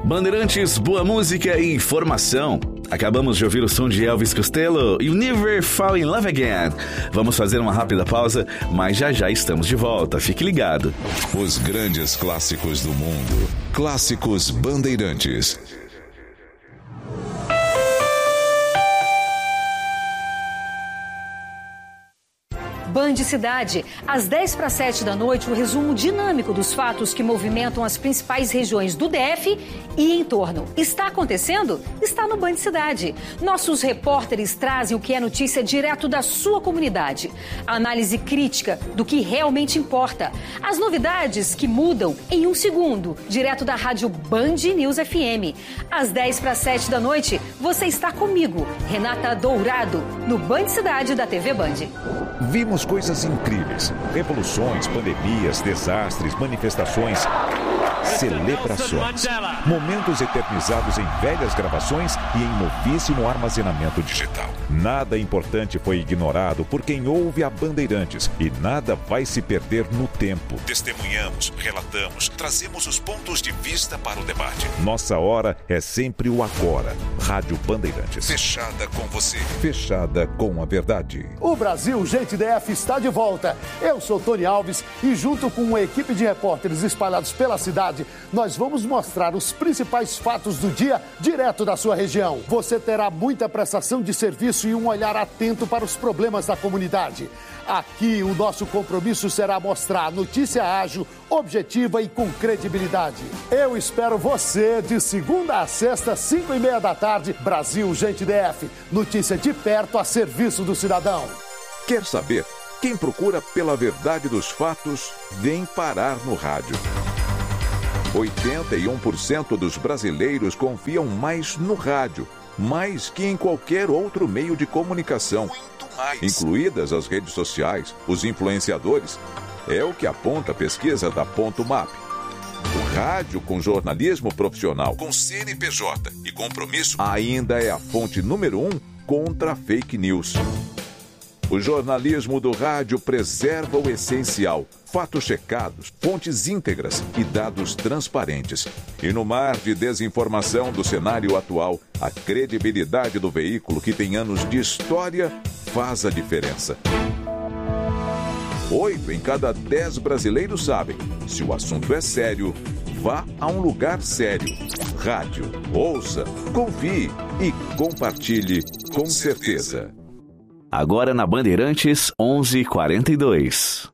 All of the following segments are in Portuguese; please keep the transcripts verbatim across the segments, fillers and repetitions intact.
Bandeirantes, boa música e informação. Acabamos de ouvir o som de Elvis Costello e Never Fall in Love Again. Vamos fazer uma rápida pausa, mas já já estamos de volta. Fique ligado. Os grandes clássicos do mundo. Clássicos Bandeirantes. Band Cidade, às dez para sete da noite, o resumo dinâmico dos fatos que movimentam as principais regiões do D F e em torno. Está acontecendo? Está no Band Cidade. Nossos repórteres trazem o que é notícia direto da sua comunidade. A análise crítica do que realmente importa. As novidades que mudam em um segundo, direto da rádio Band News F M. Às dez para sete da noite, você está comigo, Renata Dourado, no Band Cidade da T V Band. Vimos coisas incríveis, revoluções, pandemias, desastres, manifestações, celebrações, momentos eternizados em velhas gravações e em novíssimo armazenamento digital. Nada importante foi ignorado por quem ouve a Bandeirantes e nada vai se perder no tempo. Testemunhamos, relatamos, trazemos os pontos de vista para o debate. Nossa hora é sempre o agora. Rádio Bandeirantes. Fechada com você. Fechada com a verdade. O Brasil Gente D F está de volta. Eu sou Tony Alves e junto com uma equipe de repórteres espalhados pela cidade, nós vamos mostrar os principais fatos do dia direto da sua região. Você terá muita prestação de serviço e um olhar atento para os problemas da comunidade. Aqui o nosso compromisso será mostrar notícia ágil, objetiva e com credibilidade. Eu espero você de segunda a sexta, cinco e meia da tarde, Brasil Gente D F. Notícia de perto a serviço do cidadão. Quer saber? Quem procura pela verdade dos fatos, vem parar no rádio. oitenta e um por cento dos brasileiros confiam mais no rádio, mais que em qualquer outro meio de comunicação, incluídas as redes sociais, os influenciadores. É o que aponta a pesquisa da Ponto Map. O rádio com jornalismo profissional, com C N P J e compromisso, ainda é a fonte número um contra a fake news. O jornalismo do rádio preserva o essencial, fatos checados, fontes íntegras e dados transparentes. E no mar de desinformação do cenário atual, a credibilidade do veículo que tem anos de história faz a diferença. Oito em cada dez brasileiros sabem, se o assunto é sério, vá a um lugar sério. Rádio, ouça, confie e compartilhe com certeza. Agora na Bandeirantes, onze e quarenta e dois.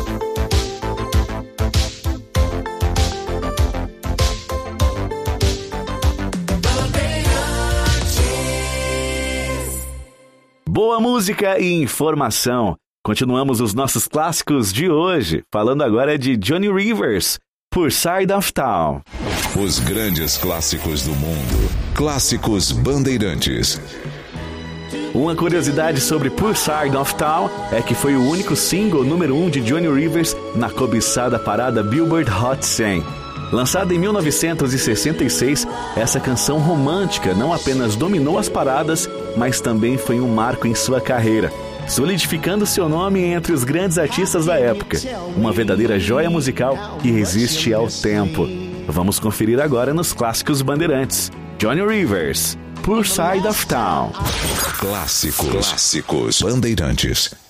Boa música e informação. Continuamos os nossos clássicos de hoje, falando agora de Johnny Rivers, por Side of Town. Os grandes clássicos do mundo. Clássicos Bandeirantes. Uma curiosidade sobre Poor Side of Town é que foi o único single número um de Johnny Rivers na cobiçada parada Billboard Hot cem. Lançada em mil novecentos e sessenta e seis, essa canção romântica não apenas dominou as paradas, mas também foi um marco em sua carreira, solidificando seu nome entre os grandes artistas da época. Uma verdadeira joia musical que resiste ao tempo. Vamos conferir agora nos clássicos Bandeirantes. Johnny Rivers, Poor Side of Town. Clássicos, clássicos Bandeirantes.